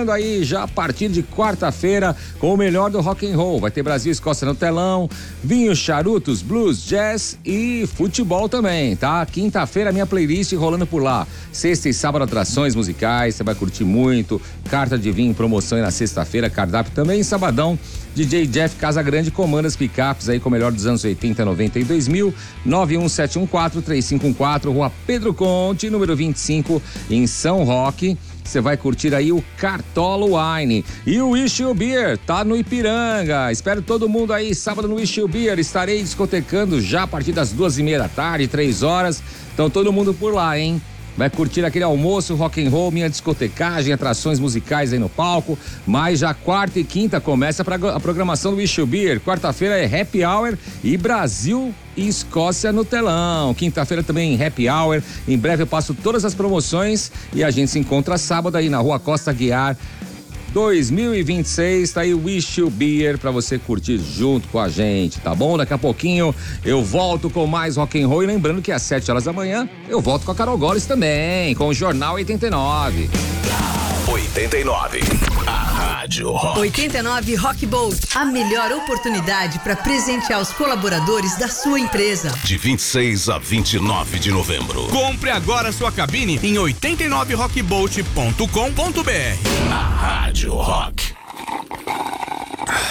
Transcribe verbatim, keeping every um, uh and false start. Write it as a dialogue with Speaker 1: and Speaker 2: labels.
Speaker 1: chegando aí já a partir de quarta-feira com o melhor do rock and roll. Vai ter Brasil e Escócia no telão, vinhos, charutos, blues, jazz e futebol também, tá? Quinta-feira minha playlist rolando por lá. Sexta e sábado atrações musicais, você vai curtir muito. Carta de vinho em promoção aí na sexta-feira, cardápio também. Sabadão, D J Jeff Casagrande comanda as picapes aí com o melhor dos anos oitenta, noventa e dois mil. nove um sete um quatro, três cinco um quatro, Rua Pedro Conte, número vinte e cinco, em São Roque. Você vai curtir aí o Cartola Wine. E o Wish You Beer tá no Ipiranga. Espero todo mundo aí sábado no Wish You Beer. Estarei discotecando já a partir das duas e meia da tarde, três horas. Então todo mundo por lá, hein? Vai curtir aquele almoço, rock and roll, minha discotecagem, atrações musicais aí no palco. Mas já quarta e quinta começa a programação do Wish You Beer. Quarta-feira é Happy Hour e Brasil e Escócia no telão. Quinta-feira também Happy Hour. Em breve eu passo todas as promoções e a gente se encontra sábado aí na Rua Costa Guiar dois mil e vinte e seis, tá aí o Wish You Beer pra você curtir junto com a gente, tá bom? Daqui a pouquinho eu volto com mais rock and roll e lembrando que às sete horas da manhã eu volto com a Carol Goles também, com o Jornal oitenta e nove.
Speaker 2: oitenta e nove, a Rádio Rock.
Speaker 3: oitenta e nove Rock Bolt, a melhor oportunidade para presentear os colaboradores da sua empresa.
Speaker 2: De vinte e seis a vinte e nove de novembro.
Speaker 4: Compre agora sua cabine em oitenta e nove rock bolt ponto com ponto b r.
Speaker 2: A Rádio Rock.